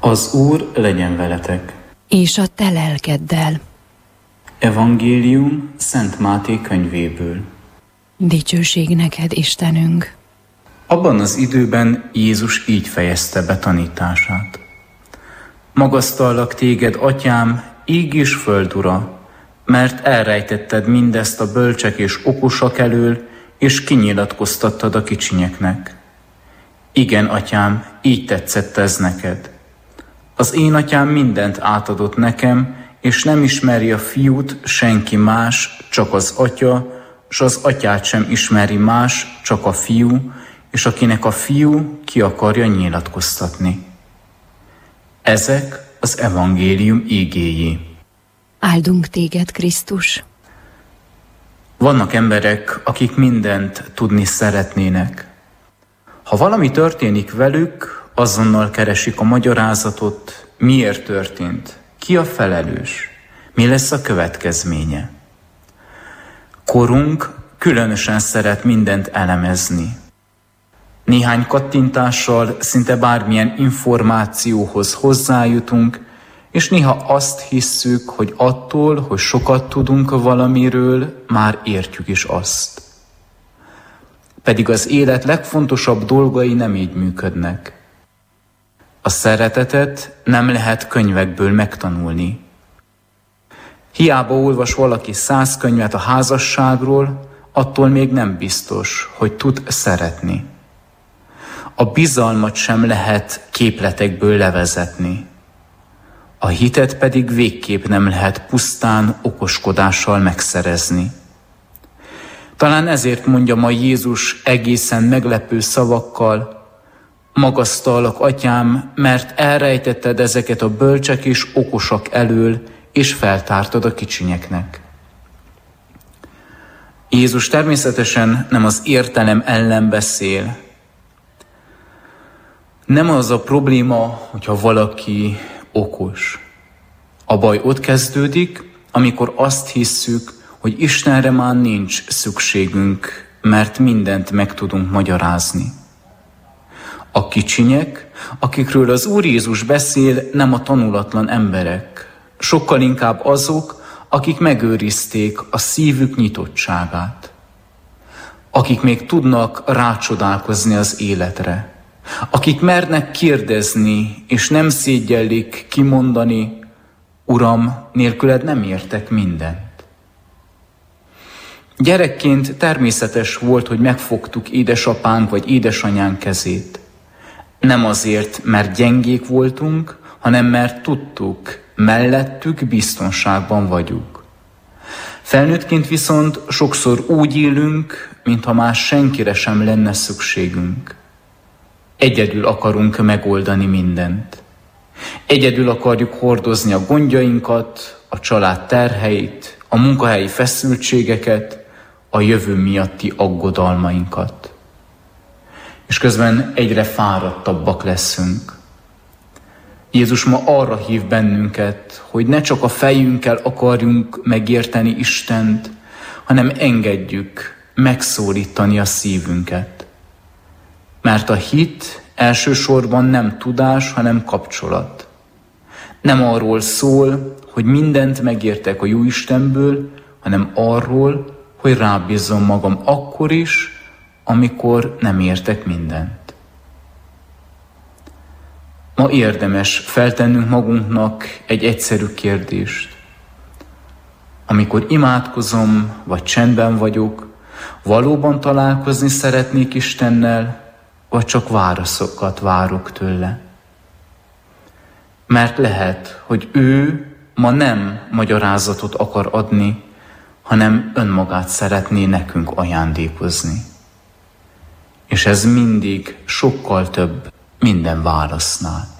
Az Úr legyen veletek. És a te lelkeddel. Evangélium Szent Máté könyvéből. Dicsőség neked, Istenünk! Abban az időben Jézus így fejezte be tanítását. Magasztallak téged, Atyám, ég és föld ura, mert elrejtetted mindezt a bölcsek és okosak elől, és kinyilatkoztattad a kicsinyeknek. Igen, Atyám, így tetszett ez neked. Az én Atyám mindent átadott nekem, és nem ismeri a fiút senki más, csak az Atya, és az Atyát sem ismeri más, csak a fiú, és akinek a fiú ki akarja nyilatkoztatni. Ezek az evangélium igéi. Áldunk téged, Krisztus! Vannak emberek, akik mindent tudni szeretnének. Ha valami történik velük, azonnal keresik a magyarázatot, miért történt, ki a felelős, mi lesz a következménye. Korunk különösen szeret mindent elemezni. Néhány kattintással szinte bármilyen információhoz hozzájutunk, és néha azt hisszük, hogy attól, hogy sokat tudunk valamiről, már értjük is azt. Pedig az élet legfontosabb dolgai nem így működnek. A szeretetet nem lehet könyvekből megtanulni. Hiába olvas valaki 100 könyvet a házasságról, attól még nem biztos, hogy tud szeretni. A bizalmat sem lehet képletekből levezetni. A hitet pedig végképp nem lehet pusztán okoskodással megszerezni. Talán ezért mondja ma Jézus egészen meglepő szavakkal: magasztallak, Atyám, mert elrejtetted ezeket a bölcsek és okosak elől, és feltártad a kicsinyeknek. Jézus természetesen nem az értelem ellen beszél. Nem az a probléma, hogyha valaki okos. A baj ott kezdődik, amikor azt hisszük, hogy Istenre már nincs szükségünk, mert mindent meg tudunk magyarázni. A kicsinyek, akikről az Úr Jézus beszél, nem a tanulatlan emberek, sokkal inkább azok, akik megőrizték a szívük nyitottságát, akik még tudnak rácsodálkozni az életre, akik mernek kérdezni, és nem szégyellik kimondani: Uram, nélküled nem értek mindent. Gyerekként természetes volt, hogy megfogtuk édesapánk vagy édesanyánk kezét. Nem azért, mert gyengék voltunk, hanem mert tudtuk, mellettük biztonságban vagyunk. Felnőttként viszont sokszor úgy élünk, mintha más senkire sem lenne szükségünk. Egyedül akarunk megoldani mindent. Egyedül akarjuk hordozni a gondjainkat, a család terheit, a munkahelyi feszültségeket, a jövő miatti aggodalmainkat. És közben egyre fáradtabbak leszünk. Jézus ma arra hív bennünket, hogy ne csak a fejünkkel akarjunk megérteni Istent, hanem engedjük megszólítani a szívünket. Mert a hit elsősorban nem tudás, hanem kapcsolat. Nem arról szól, hogy mindent megértek a Jóistenből, hanem arról, hogy rábízzom magam akkor is, amikor nem értek mindent. Ma érdemes feltennünk magunknak egy egyszerű kérdést. Amikor imádkozom, vagy csendben vagyok, valóban találkozni szeretnék Istennel, vagy csak válaszokat várok tőle? Mert lehet, hogy ő ma nem magyarázatot akar adni, hanem önmagát szeretné nekünk ajándékozni. És ez mindig sokkal több minden válasznál.